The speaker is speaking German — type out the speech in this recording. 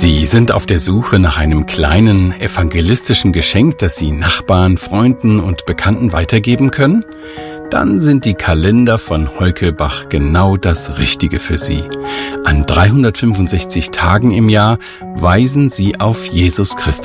Sie sind auf der Suche nach einem kleinen evangelistischen Geschenk, das Sie Nachbarn, Freunden und Bekannten weitergeben können? Dann sind die Kalender von Heukelbach genau das Richtige für Sie. An 365 Tagen im Jahr weisen sie auf Jesus Christus